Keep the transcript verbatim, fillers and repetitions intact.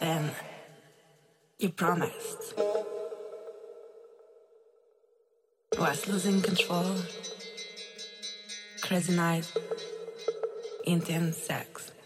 then you promised. Was losing control, crazy night, intense sex.